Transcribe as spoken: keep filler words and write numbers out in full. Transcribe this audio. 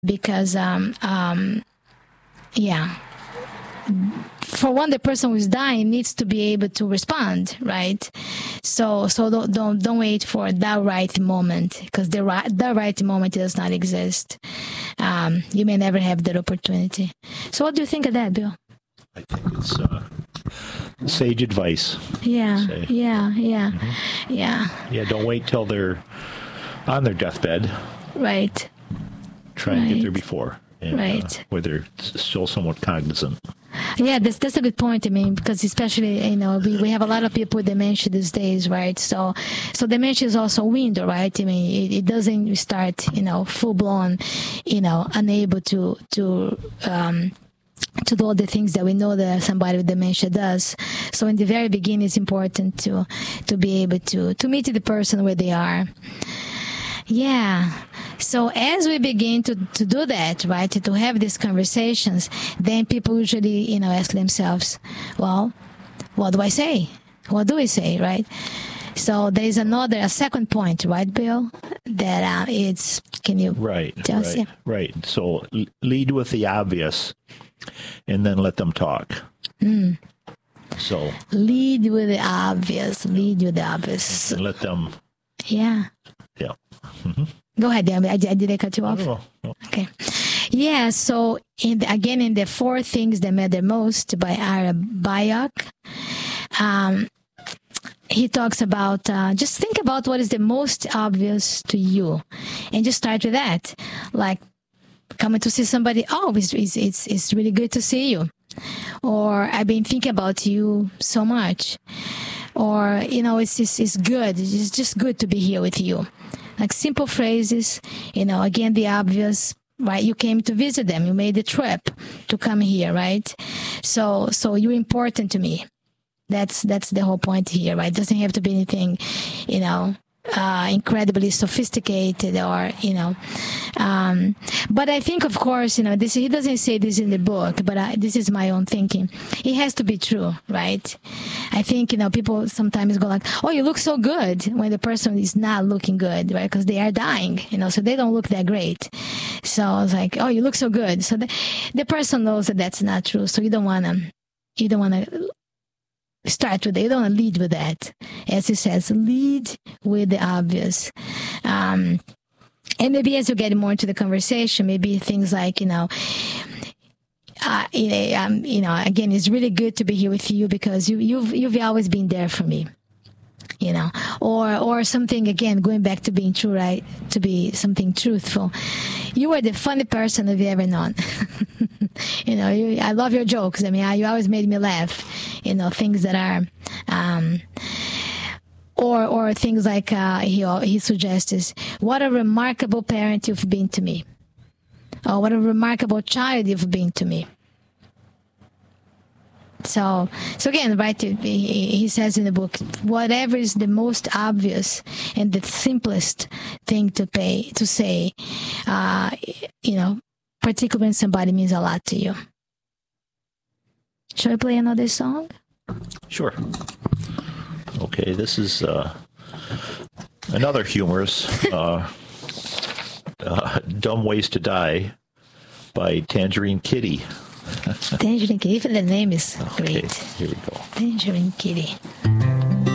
because, um, um, yeah, for one, the person who's dying needs to be able to respond, right? So, so don't don't, don't wait for that right moment, because the right the right moment does not exist. Um, you may never have that opportunity. So, what do you think of that, Bill? I think it's uh, sage advice. Yeah, Say. yeah, yeah, Mm-hmm. yeah. Yeah, don't wait till they're on their deathbed. Right. Try and right. get there before. And, right. Uh, where they're still somewhat cognizant. Yeah, that's that's a good point. I mean, because especially, you know, we, we have a lot of people with dementia these days, right? So, so dementia is also a window, right? I mean, it, it doesn't start, you know, full blown, you know, unable to to um, to do all the things that we know that somebody with dementia does. So, in the very beginning, it's important to to be able to to meet the person where they are. Yeah. So as we begin to, to do that, right, to have these conversations, then people usually, you know, ask themselves, well, what do I say? What do we say, right? So there is another, a second point, right, Bill? That uh, it's, can you right, tell right, us? Yeah. right. So l- lead with the obvious, and then let them talk. Mm. So lead with the obvious. Lead with the obvious. And let them. Yeah. Yeah. Mm-hmm. Go ahead, Dan. I, I did I cut you off? No, no. Okay. Yeah. So in the, again, in the four things that matter most by Ara Byock, um, he talks about uh, just think about what is the most obvious to you, and just start with that. Like coming to see somebody. Oh, it's it's it's, it's really good to see you. Or I've been thinking about you so much. Or, you know, it's it's, it's good. It's just good to be here with you. Like simple phrases, you know, again, the obvious, right? You came to visit them. You made the trip to come here, right? So, so you're important to me. That's, that's the whole point here, right? It doesn't have to be anything, you know, uh, incredibly sophisticated or, you know, um, but I think, of course, you know, this, he doesn't say this in the book, but I, this is my own thinking. It has to be true, right? I think, you know, people sometimes go like, oh, you look so good when the person is not looking good, right? Because they are dying, you know, so they don't look that great. So I was like, oh, you look so good. So the, the person knows that that's not true. So you don't want to, you don't want to start with it. You don't want to lead with that. As he says, lead with the obvious. Um, and maybe as you get more into the conversation, maybe things like, you know, uh, you know, um, you know, again, it's really good to be here with you because you, you've, you've always been there for me. You know, or or something, again, going back to being true, right? To be something truthful. You are the funny person I've ever known. You know, you, I love your jokes. I mean, I, you always made me laugh. You know, things that are, um, or or things like uh, he he suggests is, what a remarkable parent you've been to me, or what a remarkable child you've been to me. So, so again, right, he says in the book, whatever is the most obvious and the simplest thing to pay, to say, uh, you know, particularly when somebody means a lot to you. Should I play another song? Sure. Okay, this is uh, another humorous, uh, uh, Dumb Ways to Die by Tangerine Kitty. Tangerine Kitty, even the name is okay, great. Here we go. Tangerine Kitty.